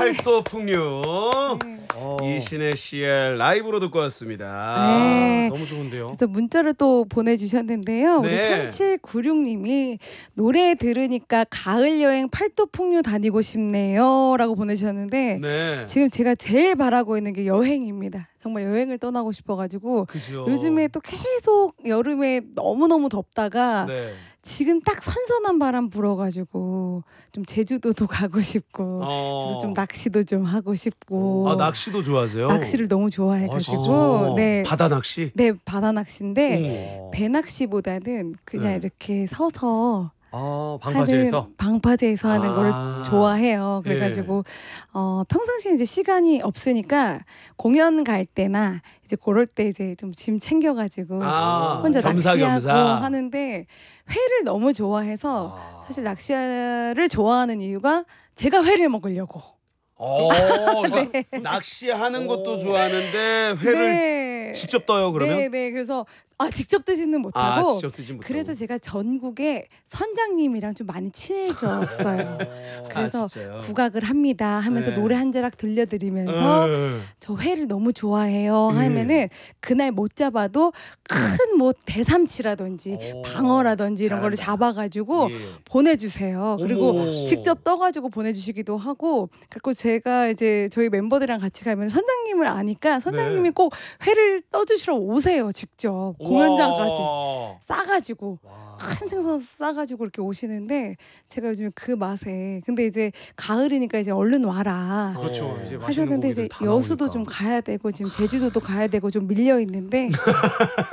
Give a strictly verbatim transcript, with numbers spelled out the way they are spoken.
팔도 풍류. 네. 어. 이신혜 씨의 라이브로 듣고 왔습니다. 네. 너무 좋은데요. 그래서 문자를 또 보내주셨는데요. 우리 네. 삼칠구육님이 노래 들으니까 가을 여행 팔도 풍류 다니고 싶네요 라고 보내주셨는데 네. 지금 제가 제일 바라고 있는 게 여행입니다. 정말 여행을 떠나고 싶어가지고 그죠. 요즘에 또 계속 여름에 너무너무 덥다가 네. 지금 딱 선선한 바람 불어가지고 좀 제주도도 가고 싶고 어. 그래서 좀 낚시도 좀 하고 싶고 아, 낚시도 좋아하세요? 낚시를 너무 좋아해가지고 아, 네, 바다 낚시? 네 바다 낚시인데 어. 배 낚시보다는 그냥 네. 이렇게 서서 아, 방파제에서. 하는 방파제에서 하는 아. 거를 좋아해요. 그래가지고 어, 평상시에 이제 시간이 없으니까 공연 갈 때나 이제 그럴 때 이제 좀 짐 챙겨가지고 아, 혼자 낚시하고 겸사겸사. 하는데 회를 너무 좋아해서 아. 사실 낚시를 좋아하는 이유가 제가 회를 먹으려고. 어, 그러니까 낚시하는 것도 오. 좋아하는데 회를 네. 직접 떠요 그러면? 네, 네. 그래서 아 직접 드시는 아, 못하고 직접 드지 못하고. 그래서 제가 전국에 선장님이랑 좀 많이 친해졌어요. 그래서 아, 진짜요? 국악을 합니다 하면서 네. 노래 한 자락 들려드리면서 네. 저 회를 너무 좋아해요 네. 하면은 그날 못 잡아도 큰 뭐 대삼치라든지 오. 방어라든지 이런 거를 잘한다. 잡아가지고 예. 보내주세요. 그리고 어머. 직접 떠가지고 보내주시기도 하고 그리고 제가 이제 저희 멤버들이랑 같이 가면 선장님을 아니까 선장님이 네. 꼭 회를 떠주시러 오세요. 직접 공연장까지 우와. 싸가지고 와. 큰 생선 싸가지고 이렇게 오시는데 제가 요즘에 그 맛에 근데 이제 가을이니까 이제 얼른 와라 그렇죠. 이제 하셨는데 이제 맛있는 고기들 다 여수도 나오니까. 좀 가야 되고 지금 제주도도 가야 되고 좀 밀려 있는데